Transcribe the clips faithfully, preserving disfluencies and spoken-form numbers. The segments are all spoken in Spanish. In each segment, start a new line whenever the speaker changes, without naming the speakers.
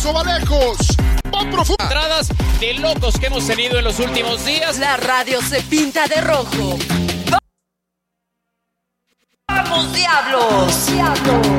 eso va lejos. Va profundo.
Entradas de locos que hemos tenido en los últimos días.
La radio se pinta de rojo. ¡Vamos, Diablos! ¡Diablos!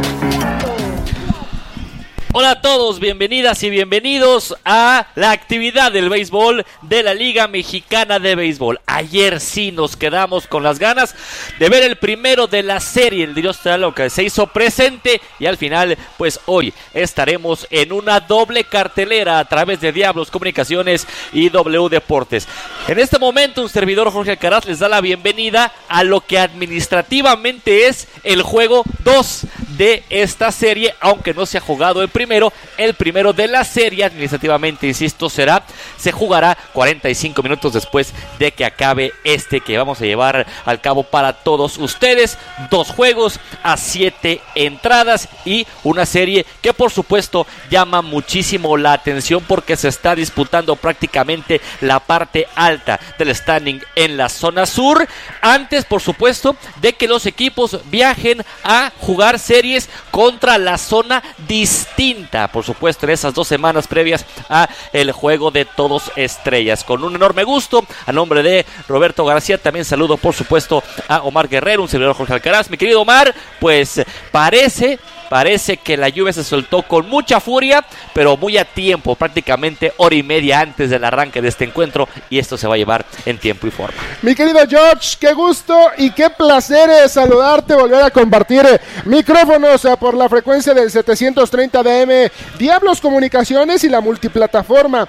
Hola a todos, bienvenidas y bienvenidos a la actividad del béisbol de la Liga Mexicana de Béisbol. Ayer sí nos quedamos con las ganas de ver el primero de la serie, el Dios te da lo que se hizo presente, y al final, pues hoy estaremos en una doble cartelera a través de Diablos Comunicaciones y W Deportes. En este momento, un servidor, Jorge Alcaraz, les da la bienvenida a lo que administrativamente es el juego dos de esta serie, aunque no se ha jugado el primero, el primero de la serie administrativamente, insisto, será, se jugará cuarenta y cinco minutos después de que acabe este que vamos a llevar al cabo para todos ustedes. Dos juegos a siete entradas y una serie que por supuesto llama muchísimo la atención porque se está disputando prácticamente la parte alta del standing en la zona sur, antes por supuesto de que los equipos viajen a jugar series contra la zona distinta, por supuesto en esas dos semanas previas a el juego de todos estrellas. Con un enorme gusto, a nombre de Roberto García, también saludo por supuesto a Omar Guerrero, un servidor Jorge Alcaraz. Mi querido Omar, pues parece... Parece que la lluvia se soltó con mucha furia, pero muy a tiempo, prácticamente hora y media antes del arranque de este encuentro, y esto se va a llevar en tiempo y forma.
Mi querido George, qué gusto y qué placer es saludarte, volver a compartir micrófonos por la frecuencia del setecientos treinta D M Diablos Comunicaciones y la multiplataforma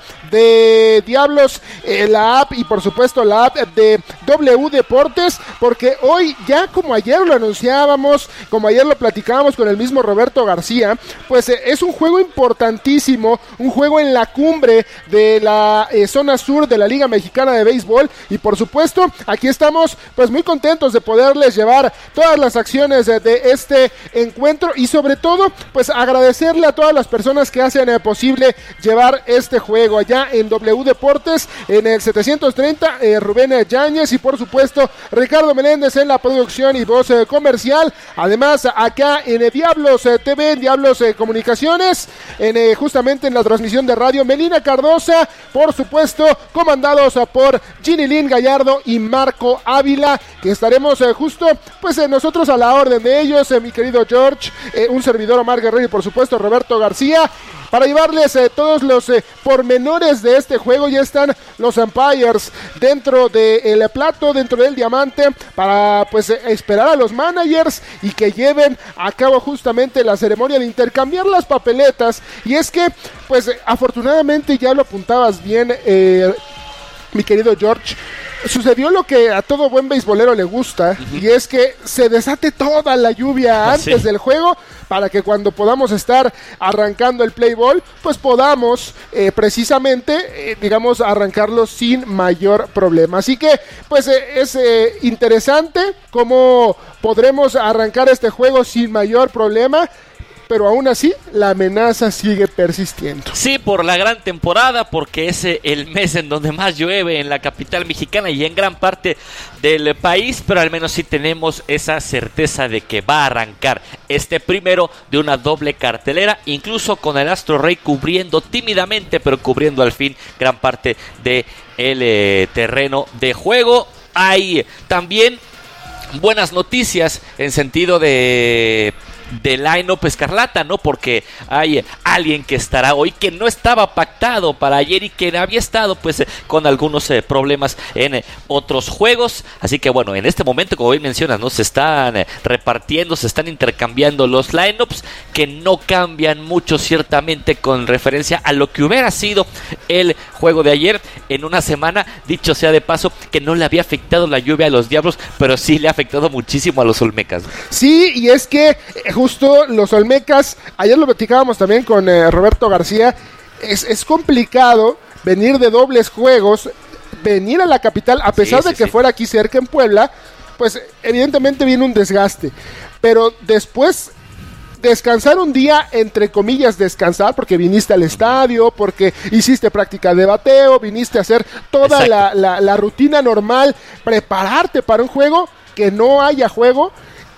de Diablos, eh, la app y por supuesto la app de W Deportes, porque hoy ya como ayer lo anunciábamos, como ayer lo platicábamos con el mismo Roberto García, pues eh, es un juego importantísimo, un juego en la cumbre de la eh, zona sur de la Liga Mexicana de Béisbol, y por supuesto aquí estamos pues muy contentos de poderles llevar todas las acciones de, de este encuentro, y sobre todo pues agradecerle a todas las personas que hacen eh, posible llevar este juego allá en W Deportes, en el setecientos treinta, eh, Rubén Yáñez y por supuesto Ricardo Meléndez en la producción y voz eh, comercial, además acá en eh, Diablos T V, Diablos eh, Comunicaciones, en, eh, justamente en la transmisión de radio, Melina Cardosa, por supuesto, comandados eh, por Ginny Lynn Gallardo y Marco Ávila, que estaremos eh, justo, pues eh, nosotros a la orden de ellos, eh, mi querido George, eh, un servidor Omar Guerrero y por supuesto Roberto García, para llevarles eh, todos los eh, pormenores de este juego. Ya están los umpires dentro del de plato, dentro del diamante, para pues eh, esperar a los managers y que lleven a cabo justamente la ceremonia de intercambiar las papeletas. Y es que pues eh, afortunadamente, ya lo apuntabas bien, eh, mi querido George, sucedió lo que a todo buen beisbolero le gusta, uh-huh. y es que se desate toda la lluvia antes sí. del juego, para que cuando podamos estar arrancando el play ball, pues podamos eh, precisamente, eh, digamos, arrancarlo sin mayor problema. Así que, pues eh, es eh, interesante cómo podremos arrancar este juego sin mayor problema, pero aún así la amenaza sigue persistiendo.
Sí, por la gran temporada, porque es el mes en donde más llueve en la capital mexicana y en gran parte del país, pero al menos sí tenemos esa certeza de que va a arrancar este primero de una doble cartelera, incluso con el Astro Rey cubriendo tímidamente, pero cubriendo al fin gran parte del eh, terreno de juego. Hay también buenas noticias en sentido de... de line-up escarlata, ¿no? Porque hay alguien que estará hoy que no estaba pactado para ayer y que había estado pues con algunos eh, problemas en eh, otros juegos, así que bueno, en este momento, como bien mencionas, ¿no? Se están eh, repartiendo, se están intercambiando los line-ups, que no cambian mucho ciertamente con referencia a lo que hubiera sido el juego de ayer, en una semana, dicho sea de paso, que no le había afectado la lluvia a los Diablos, pero sí le ha afectado muchísimo a los Olmecas.
Sí, y es que eh, justo los Olmecas, ayer lo platicábamos también con eh, Roberto García, es, es complicado venir de dobles juegos, venir a la capital, a pesar sí, sí, de que sí. fuera aquí cerca en Puebla, pues evidentemente viene un desgaste, pero después descansar un día, entre comillas descansar, porque viniste al estadio, porque hiciste práctica de bateo, viniste a hacer toda la, la, la rutina normal, prepararte para un juego, que no haya juego,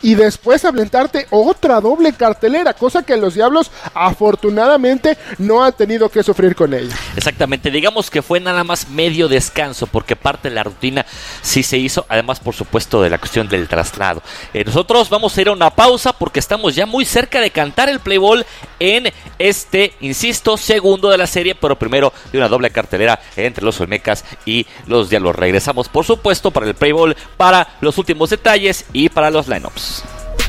y después aventarte otra doble cartelera, cosa que los Diablos afortunadamente no han tenido que sufrir con ella.
Exactamente, digamos que fue nada más medio descanso, porque parte de la rutina sí se hizo, además por supuesto de la cuestión del traslado. Eh, nosotros vamos a ir a una pausa porque estamos ya muy cerca de cantar el play ball en este, insisto, segundo de la serie, pero primero de una doble cartelera entre los Olmecas y los Diablos. Regresamos por supuesto para el play ball, para los últimos detalles y para los lineups.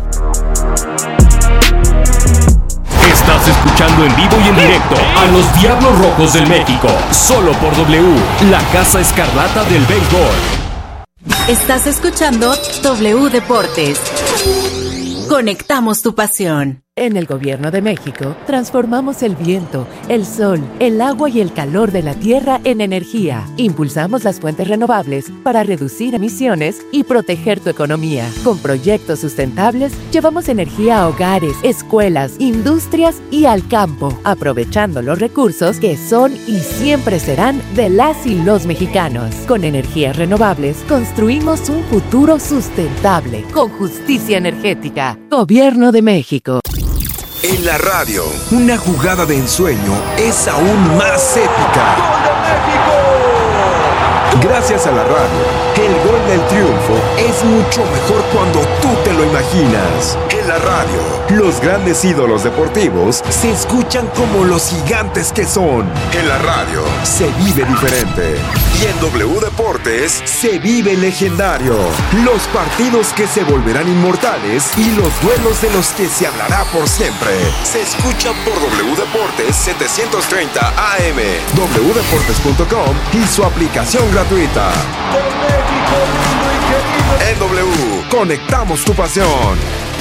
Estás escuchando en vivo y en directo a los Diablos Rojos del México, solo por W, la Casa Escarlata del béisbol.
Estás escuchando W Deportes. Conectamos tu pasión.
En el Gobierno de México, transformamos el viento, el sol, el agua y el calor de la tierra en energía. Impulsamos las fuentes renovables para reducir emisiones y proteger tu economía. Con proyectos sustentables, llevamos energía a hogares, escuelas, industrias y al campo, aprovechando los recursos que son y siempre serán de las y los mexicanos. Con energías renovables, construimos un futuro sustentable, con justicia energética. Gobierno de México.
En la radio, una jugada de ensueño es aún más épica. ¡Gol de México! Gracias a la radio, el gol del triunfo es mucho mejor cuando tú te lo imaginas. En la radio, los grandes ídolos deportivos se escuchan como los gigantes que son. En la radio, se vive diferente. Y en W Deportes, se vive legendario. Los partidos que se volverán inmortales y los duelos de los que se hablará por siempre. Se escuchan por W Deportes setecientos treinta A M, w deportes punto com y su aplicación gratuita. En W, conectamos tu pasión.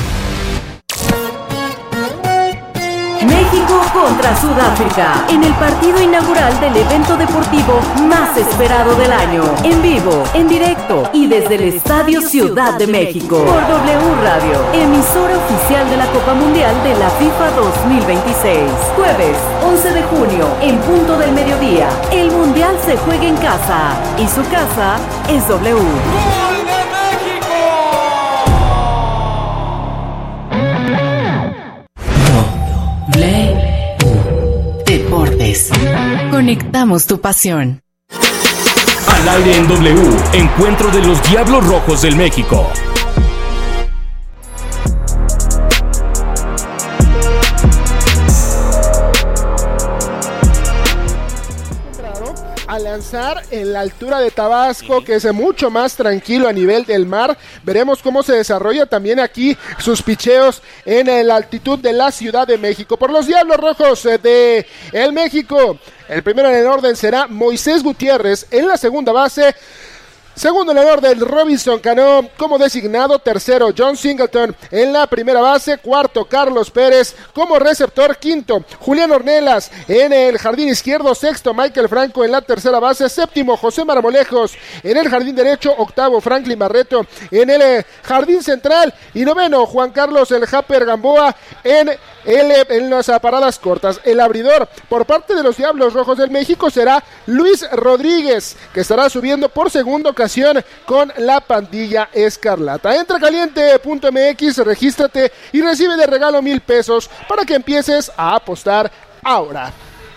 México contra Sudáfrica, en el partido inaugural del evento deportivo más esperado del año. En vivo, en directo y desde el Estadio Ciudad de México. Por W Radio, emisora oficial de la Copa Mundial de la FIFA dos mil veintiséis. Jueves, once de junio, en punto del mediodía. El Mundial se juega en casa y su casa es W.
¡Gol de México!
W Deportes. Conectamos tu pasión.
Al aire en W, encuentro de los Diablos Rojos del México.
A lanzar en la altura de Tabasco, que es mucho más tranquilo a nivel del mar. Veremos cómo se desarrolla también aquí sus picheos en la altitud de la Ciudad de México. Por los Diablos Rojos de el México, el primero en el orden será Moisés Gutiérrez. En la segunda base, segundo en el orden, Robinson Cano como designado. Tercero, John Singleton en la primera base. Cuarto, Carlos Pérez como receptor. Quinto, Julián Ornelas en el jardín izquierdo. Sexto, Michael Franco en la tercera base. Séptimo, José Marmolejos en el jardín derecho. Octavo, Franklin Barreto en el eh, jardín central. Y noveno, Juan Carlos el Japper Gamboa en, el, en las paradas cortas. El abridor por parte de los Diablos Rojos del México será Luis Rodríguez, que estará subiendo por segunda ocasión con la pandilla escarlata. Entra caliente punto m x, regístrate y recibe de regalo mil pesos para que empieces a apostar ahora.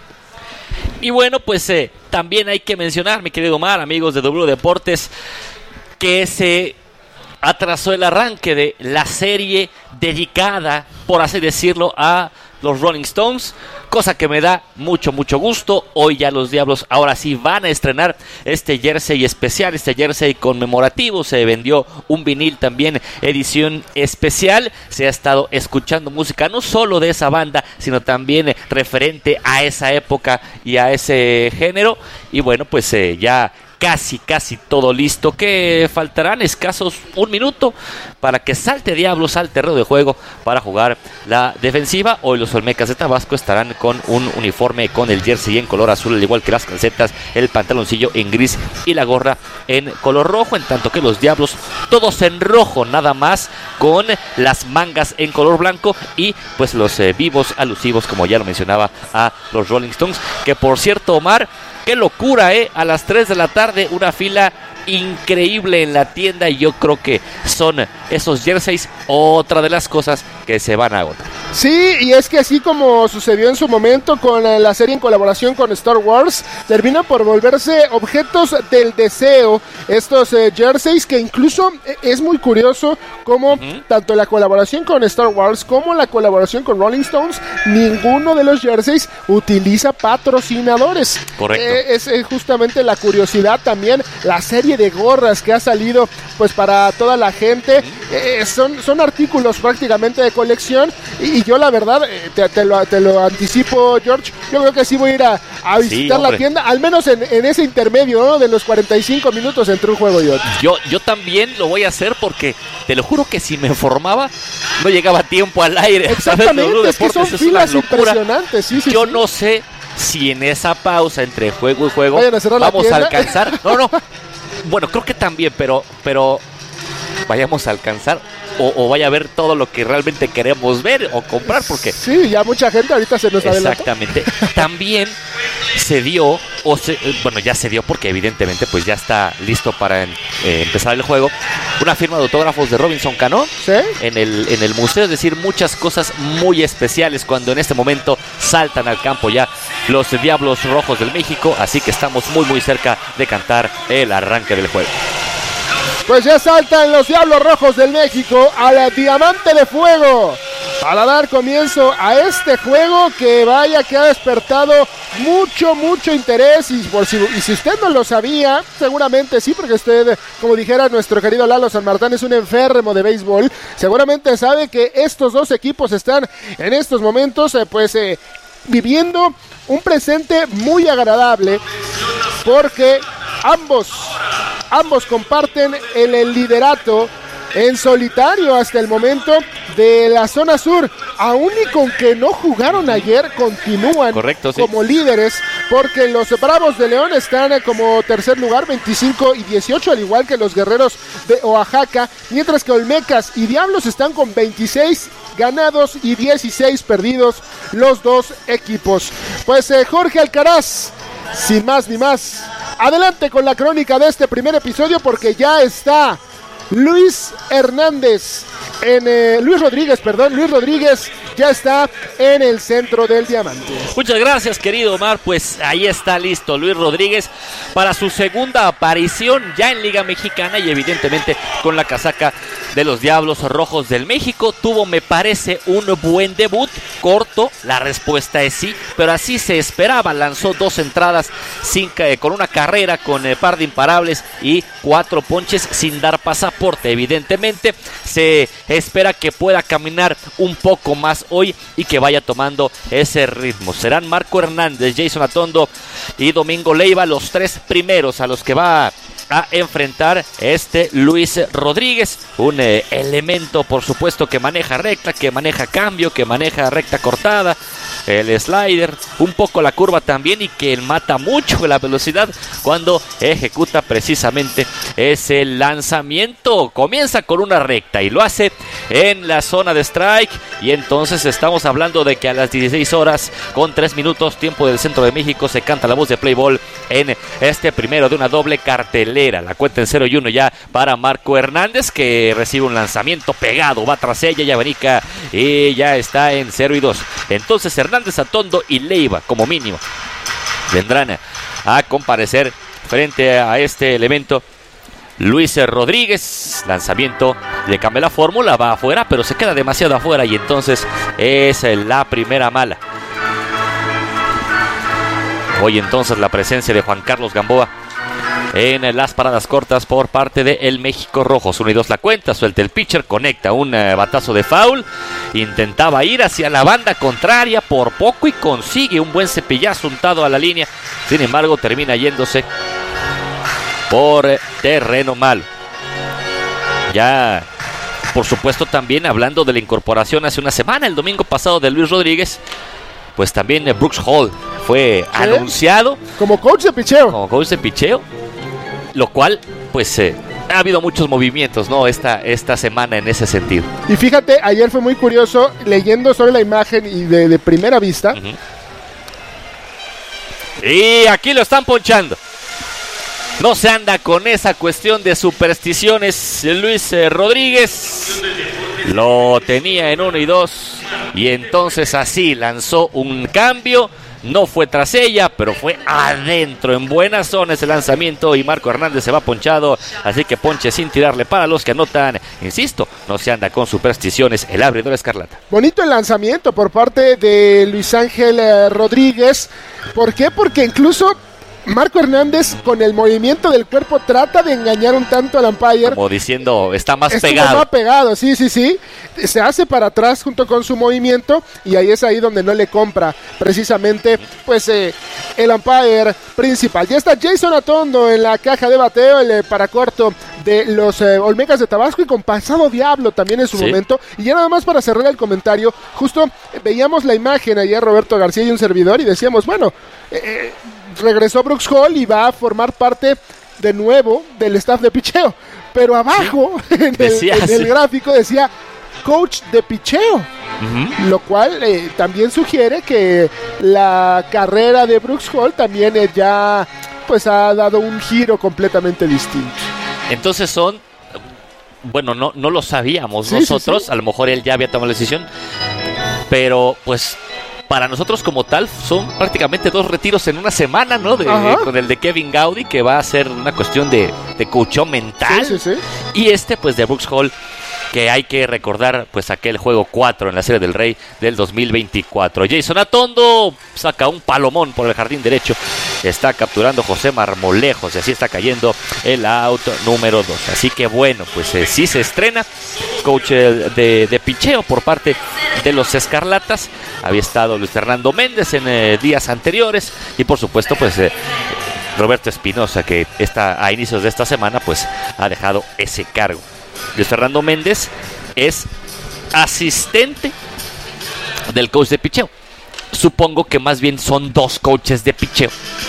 Y bueno, pues eh, también hay que mencionar, mi querido Omar, amigos de W Deportes, que se atrasó el arranque de la serie dedicada, por así decirlo, a los Rolling Stones, cosa que me da mucho, mucho gusto. Hoy ya los Diablos ahora sí van a estrenar este jersey especial, este jersey conmemorativo. Se vendió un vinil también, edición especial. Se ha estado escuchando música no solo de esa banda, sino también referente a esa época y a ese género. Y bueno, pues eh, ya casi, casi todo listo, que faltarán escasos un minuto para que salte Diablos al terreno de juego para jugar la defensiva. Hoy los Olmecas de Tabasco estarán con un uniforme con el jersey en color azul, al igual que las calcetas, el pantaloncillo en gris y la gorra en color rojo, en tanto que los Diablos todos en rojo, nada más, con las mangas en color blanco y pues los eh, vivos alusivos, como ya lo mencionaba, a los Rolling Stones, que por cierto, Omar, qué locura, ¿eh? A las tres de la tarde, una fila increíble en la tienda y yo creo que son esos jerseys otra de las cosas que se van a agotar.
Sí, y es que así como sucedió en su momento con la serie en colaboración con Star Wars, termina por volverse objetos del deseo estos eh, jerseys, que incluso es muy curioso como uh-huh. tanto la colaboración con Star Wars como la colaboración con Rolling Stones, ninguno de los jerseys utiliza patrocinadores.
Correcto.
Eh, es eh, justamente la curiosidad también, la serie de gorras que ha salido pues para toda la gente, uh-huh. eh, son, son artículos prácticamente de colección y, y yo la verdad, eh, te, te, lo, te lo anticipo, George, yo creo que sí voy a ir a, a visitar sí, la tienda, al menos en, en ese intermedio, ¿no? De los cuarenta y cinco minutos entre un juego y otro.
Yo, yo también lo voy a hacer porque te lo juro que si me informaba no llegaba tiempo al aire.
Exactamente,
¿sabes?
es que son es filas impresionantes. Sí, sí,
yo
sí.
no sé si en esa pausa entre juego y juego
a
vamos a alcanzar. No, no. Bueno, creo que también, pero, pero vayamos a alcanzar o, o vaya a ver todo lo que realmente queremos ver o comprar, porque
sí, ya mucha gente ahorita se nos adelanta.
Exactamente. También se dio, o se, bueno, ya se dio porque evidentemente pues ya está listo para eh, empezar el juego, una firma de autógrafos de Robinson Cano
¿sí?
en el en el museo, es decir, muchas cosas muy especiales cuando en este momento saltan al campo ya los Diablos Rojos del México, así que estamos muy muy cerca de cantar el arranque del juego.
Pues ya saltan los Diablos Rojos del México a la Diamante de Fuego para dar comienzo a este juego que vaya que ha despertado mucho, mucho interés y, por si, y si usted no lo sabía, seguramente sí, porque usted, como dijera nuestro querido Lalo San Martín, es un enfermo de béisbol, seguramente sabe que estos dos equipos están en estos momentos eh, pues eh, viviendo un presente muy agradable porque ambos Ambos comparten el, el liderato en solitario hasta el momento de la zona sur. Aún y con que no jugaron ayer, continúan
Correcto, sí.
como líderes, porque los Bravos de León están como tercer lugar, veinticinco y dieciocho, al igual que los Guerreros de Oaxaca, mientras que Olmecas y Diablos están con veintiséis ganados y dieciséis perdidos los dos equipos. Pues eh, Jorge Alcaraz, sin más ni más, adelante con la crónica de este primer episodio porque ya está Luis Hernández, en, eh, Luis Rodríguez, perdón, Luis Rodríguez ya está en el centro del diamante.
Muchas gracias, querido Omar, pues ahí está listo Luis Rodríguez para su segunda aparición ya en Liga Mexicana y evidentemente con la casaca de los Diablos Rojos del México. Tuvo, me parece, un buen debut, corto, la respuesta es sí, pero así se esperaba, lanzó dos entradas sin, eh, con una carrera, con eh, par de imparables y cuatro ponches sin dar pasaporte. Evidentemente se espera que pueda caminar un poco más hoy y que vaya tomando ese ritmo. Serán Marco Hernández, Jason Atondo y Domingo Leiva los tres primeros a los que va a enfrentar este Luis Rodríguez, un eh, elemento por supuesto que maneja recta, que maneja cambio, que maneja recta cortada, el slider, un poco la curva también y que mata mucho la velocidad cuando ejecuta precisamente ese lanzamiento. Comienza con una recta y lo hace en la zona de strike y entonces estamos hablando de que a las dieciséis horas con tres minutos tiempo del centro de México se canta la voz de play ball en este primero de una doble cartelera. La cuenta en cero y uno ya para Marco Hernández, que recibe un lanzamiento pegado, va tras ella, ya Yabanica y ya está en cero y dos. Entonces Hernández, Atondo y Leiva como mínimo vendrán a comparecer frente a este elemento. Luis Rodríguez, lanzamiento, le cambia la fórmula, va afuera, pero se queda demasiado afuera y entonces es la primera mala. Hoy entonces la presencia de Juan Carlos Gamboa en las paradas cortas por parte de el México Rojos. Uno y dos la cuenta, suelta el pitcher, conecta un uh, batazo de foul, intentaba ir hacia la banda contraria por poco y consigue un buen cepillazo untado a la línea, sin embargo termina yéndose por eh, terreno malo. Ya, por supuesto, también hablando de la incorporación hace una semana, el domingo pasado, de Luis Rodríguez, pues también eh, Brooks Hall fue ¿sí? anunciado
como coach de picheo.
Como coach de picheo. Lo cual, pues, eh, ha habido muchos movimientos, ¿no? Esta, esta semana en ese sentido.
Y fíjate, ayer fue muy curioso, leyendo sobre la imagen y de, de primera vista.
Uh-huh. Y aquí lo están ponchando. No se anda con esa cuestión de supersticiones. Luis eh, Rodríguez lo tenía en uno y dos. Y entonces así lanzó un cambio. No fue tras ella, pero fue adentro, en buena zona ese lanzamiento, y Marco Hernández se va ponchado, así que ponche sin tirarle para los que anotan. Insisto, no se anda con supersticiones el abridor escarlata.
Bonito el lanzamiento por parte de Luis Ángel eh, Rodríguez. ¿Por qué? Porque incluso Marco Hernández con el movimiento del cuerpo trata de engañar un tanto al umpire.
Como diciendo, está más
Estuvo
pegado.
más pegado, sí, sí, sí. Se hace para atrás junto con su movimiento y ahí es ahí donde no le compra precisamente pues eh, el umpire principal. Ya está Jason Atondo en la caja de bateo, el eh, paracorto de los eh, Olmecas de Tabasco, y con pasado diablo también en su
sí.
momento. Y ya nada más para cerrar el comentario, justo eh, veíamos la imagen ayer, Roberto García y un servidor, y decíamos, bueno, eh, regresó Brooks Hall y va a formar parte de nuevo del staff de picheo, pero abajo sí. en, el, decía, en el sí. gráfico decía coach de picheo, uh-huh. lo cual eh, también sugiere que la carrera de Brooks Hall también eh, ya pues ha dado un giro completamente distinto.
Entonces son, bueno, no, no lo sabíamos sí, nosotros, sí, sí. a lo mejor él ya había tomado la decisión, pero pues para nosotros como tal son prácticamente dos retiros en una semana, ¿no? De, con el de Kevin Gaudy, que va a ser una cuestión de, de coacheo mental.
Sí, sí, sí.
Y este, pues, de Brooks Hall, que hay que recordar, pues, aquel juego cuatro en la Serie del Rey del dos mil veinticuatro. Jason Atondo saca un palomón por el jardín derecho. Está capturando José Marmolejos y así está cayendo el out número dos. Así que bueno, pues eh, sí se estrena coach eh, de, de picheo por parte de los Escarlatas. Había estado Luis Fernando Méndez en eh, días anteriores y por supuesto pues eh, Roberto Espinosa, que está a inicios de esta semana pues ha dejado ese cargo. Luis Fernando Méndez es asistente del coach de picheo. Supongo que más bien son dos coaches de picheo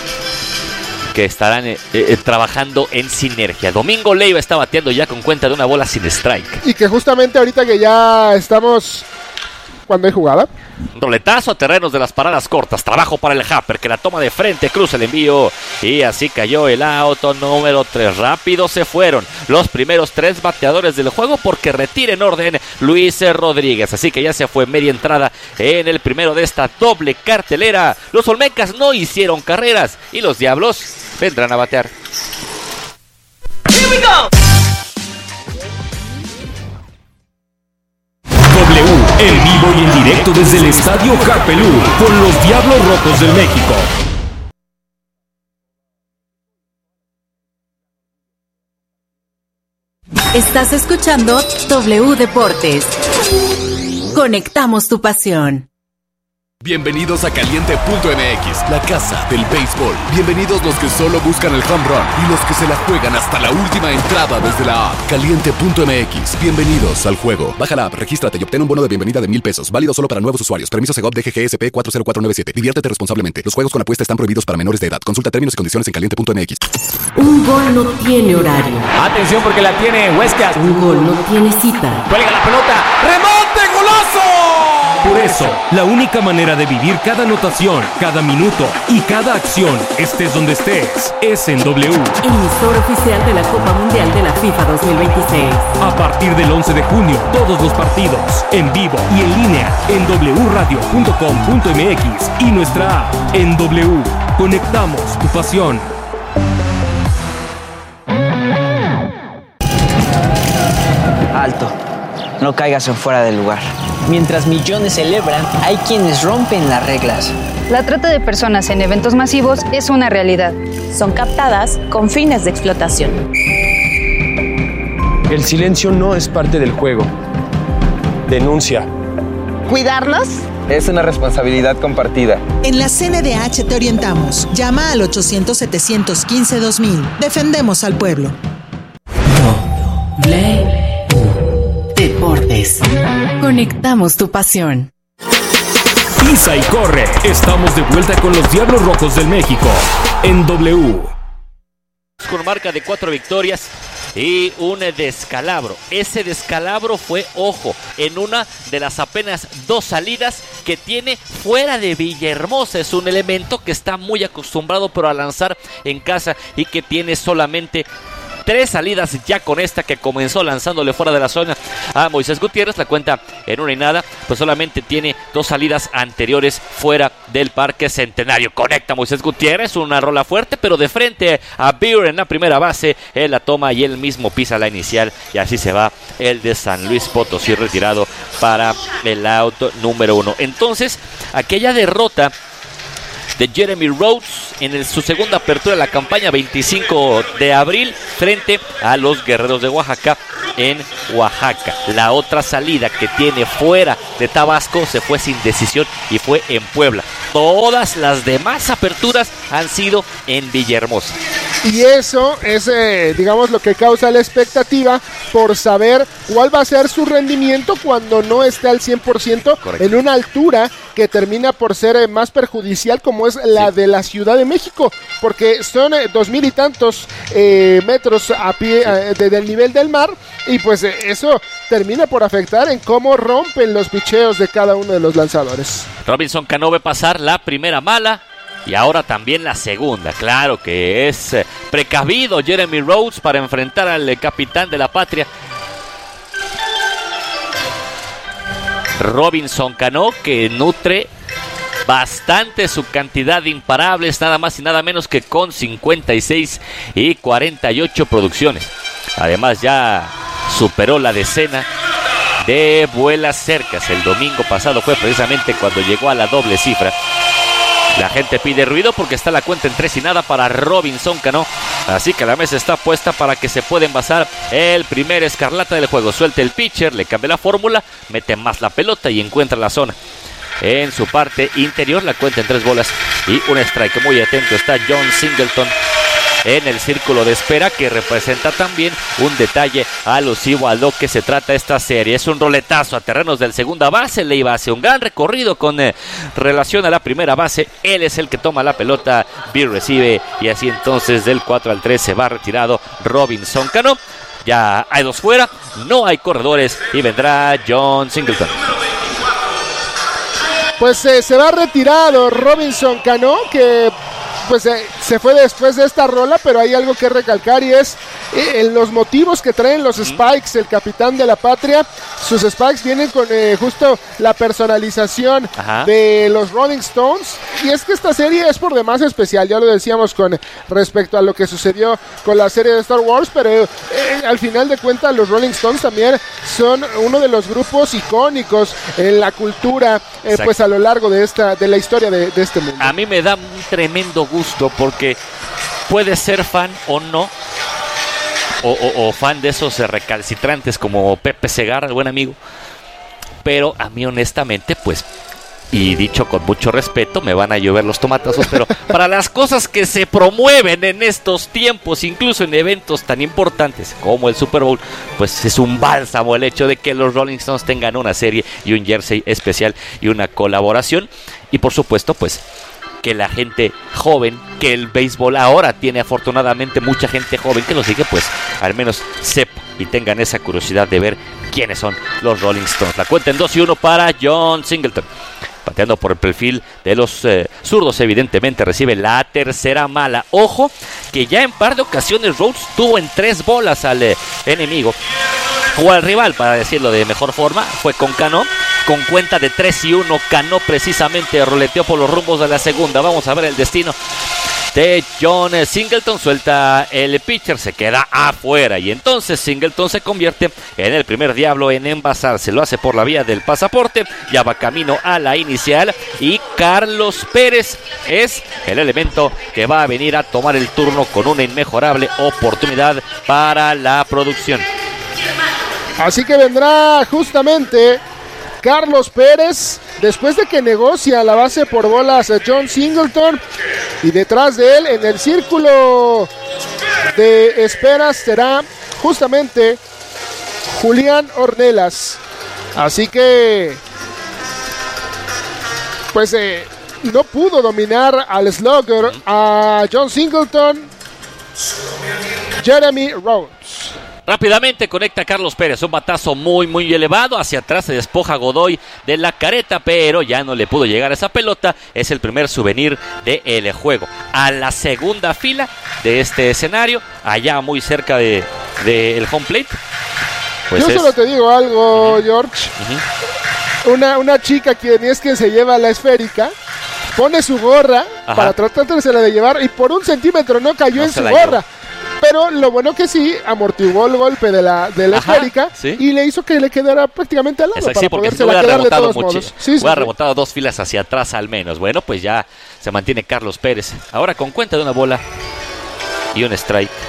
que estarán eh, eh, trabajando en sinergia. Domingo Leiva está bateando ya con cuenta de una bola sin strike.
Y que justamente ahorita que ya estamos... ¿Cuándo hay jugada?
Roletazo a terrenos de las paradas cortas. Trabajo para el Happer, que la toma de frente, cruza el envío. Y así cayó el auto número tres. Rápido se fueron los primeros tres bateadores del juego, porque retira en orden Luis Rodríguez. Así que ya se fue media entrada en el primero de esta doble cartelera. Los Olmecas no hicieron carreras y los Diablos vendrán a batear.
Here we go.
W, en vivo y en directo desde el Estadio Carpelú, con los Diablos Rojos del México.
Estás escuchando W Deportes. Conectamos tu pasión.
Bienvenidos a Caliente punto M X, la casa del béisbol. Bienvenidos los que solo buscan el home run y los que se la juegan hasta la última entrada desde la app. Caliente punto M X, bienvenidos al juego. Baja la app, regístrate y obtén un bono de bienvenida de mil pesos. Válido solo para nuevos usuarios. Permiso Segov D G G S P cuatro cero cuatro nueve siete. Diviértete responsablemente. Los juegos con apuesta están prohibidos para menores de edad. Consulta términos y condiciones en Caliente punto M X.
Un gol no tiene horario.
Atención porque la tiene Huescas.
Un gol no tiene cita.
Cuelga la pelota. ¡Remonte, golazo!
Por eso, la única manera de vivir cada anotación, cada minuto y cada acción, estés donde estés, es en W.
Emisor oficial de la Copa Mundial de la FIFA dos mil veintiséis.
A partir del once de junio, todos los partidos, en vivo y en línea, en w radio punto com punto m x y nuestra app. En W, conectamos tu pasión.
Alto, no caigas en fuera del lugar. Mientras millones celebran, hay quienes rompen las reglas.
La trata de personas en eventos masivos es una realidad.
Son captadas con fines de explotación.
El silencio no es parte del juego. Denuncia.
¿Cuidarlos?
Es una responsabilidad compartida.
En la C N D H te orientamos. Llama al ochocientos, setecientos quince, dos mil. Defendemos al pueblo.
W Deportes. Conectamos tu pasión.
Pisa y corre. Estamos de vuelta con los Diablos Rojos del México en W.
Con marca de cuatro victorias y un descalabro. Ese descalabro fue, ojo, en una de las apenas dos salidas que tiene fuera de Villahermosa. Es un elemento que está muy acostumbrado pero a lanzar en casa y que tiene solamente tres salidas ya con esta que comenzó lanzándole fuera de la zona a Moisés Gutiérrez. La cuenta en una y nada, pues solamente tiene dos salidas anteriores fuera del Parque Centenario. Conecta Moisés Gutiérrez, una rola fuerte, pero de frente a Beer en la primera base. Él la toma y él mismo pisa la inicial. Y así se va el de San Luis Potosí retirado para el out número uno. Entonces, aquella derrota de Jeremy Rhodes en el, su segunda apertura de la campaña, veinticinco de abril, frente a los Guerreros de Oaxaca en Oaxaca. La otra salida que tiene fuera de Tabasco se fue sin decisión y fue en Puebla. Todas las demás aperturas han sido en Villahermosa.
Y eso es, eh, digamos, lo que causa la expectativa por saber cuál va a ser su rendimiento cuando no esté al cien por ciento. Correcto. En una altura que termina por ser eh, más perjudicial, como es la sí. de la Ciudad de México, porque son eh, dos mil y tantos eh, metros a pie sí. eh, desde el nivel del mar, y pues eh, eso termina por afectar en cómo rompen los picheos de cada uno de los lanzadores.
Robinson Cano ve pasar la primera mala y ahora también la segunda. Claro que es eh, precavido Jeremy Rhodes para enfrentar al eh, capitán de la patria. Robinson Cano, que nutre bastante su cantidad de imparables, nada más y nada menos que con cincuenta y seis y cuarenta y ocho producciones. Además ya superó la decena de vuelas cercas. El domingo pasado fue precisamente cuando llegó a la doble cifra. La gente pide ruido porque está la cuenta en tres y nada para Robinson Cano. Así que la mesa está puesta para que se pueda envasar el primer escarlata del juego. Suelta el pitcher, le cambia la fórmula, mete más la pelota y encuentra la zona. En su parte interior, la cuenta en tres bolas y un strike. Muy atento está John Singleton en el círculo de espera, que representa también un detalle alusivo a lo que se trata esta serie. Es un roletazo a terrenos del segunda base. Leiva hace un gran recorrido con eh, relación a la primera base. Él es el que toma la pelota, Bill recibe y así entonces del cuatro al tres se va retirado Robinson Cano. Ya hay dos fuera, no hay corredores y vendrá John Singleton.
Pues eh, se va retirado Robinson Cano, que pues eh, se fue después de esta rola, pero hay algo que recalcar y es eh, en los motivos que traen los Spikes, el capitán de la patria. Sus Spikes vienen con eh, justo la personalización Ajá. de los Rolling Stones, y es que esta serie es por demás especial, ya lo decíamos con respecto a lo que sucedió con la serie de Star Wars, pero eh, al final de cuentas los Rolling Stones también son uno de los grupos icónicos en la cultura eh, pues a lo largo de esta de la historia de, de este mundo.
A mí me da un tremendo gusto gusto porque puedes ser fan o no, o, o, o fan de esos recalcitrantes como Pepe Segarra, el buen amigo, pero a mí honestamente, pues, y dicho con mucho respeto, me van a llover los tomatazos, pero para las cosas que se promueven en estos tiempos, incluso en eventos tan importantes como el Super Bowl, pues es un bálsamo el hecho de que los Rolling Stones tengan una serie y un jersey especial y una colaboración, y por supuesto, pues que la gente joven, que el béisbol ahora tiene afortunadamente mucha gente joven que lo sigue, pues al menos sepa y tengan esa curiosidad de ver quiénes son los Rolling Stones. La cuenta en dos y uno para John Singleton. Pateando por el perfil de los eh, zurdos, evidentemente recibe la tercera mala. Ojo, que ya en par de ocasiones Rhodes tuvo en tres bolas al eh, enemigo o al rival, para decirlo de mejor forma. Fue con Cano, con cuenta de tres y uno. Cano precisamente roleteó por los rumbos de la segunda. Vamos a ver el destino de John Singleton. Suelta el pitcher, se queda afuera y entonces Singleton se convierte en el primer diablo en envasarse. Lo hace por la vía del pasaporte, ya va camino a la inicial y Carlos Pérez es el elemento que va a venir a tomar el turno con una inmejorable oportunidad para la producción.
Así que vendrá justamente Carlos Pérez, después de que negocia la base por bolas a John Singleton, y detrás de él en el círculo de esperas será justamente Julián Ornelas. Así que pues eh, no pudo dominar al slugger a John Singleton, Jeremy Rhodes.
Rápidamente conecta a Carlos Pérez, un batazo muy muy elevado, hacia atrás se despoja a Godoy de la careta, pero ya no le pudo llegar a esa pelota. Es el primer souvenir del juego. A la segunda fila de este escenario, allá muy cerca de, de el home plate. Pues
Yo
es...
solo te digo algo, uh-huh. George. Uh-huh. Una, una chica quien es quien se lleva la esférica, pone su gorra Ajá. para tratársela de llevar y por un centímetro no cayó no en su gorra. Llevó. Pero lo bueno que sí, amortiguó el golpe de la, de la Ajá, esférica ¿sí? y le hizo que le quedara prácticamente al lado.
Exacto,
para
sí, porque
podérsela quedar de todos modos. Sí,
sí, hubiera rebotado dos filas hacia atrás al menos. Bueno, pues ya se mantiene Carlos Pérez. Ahora con cuenta de una bola y un strike.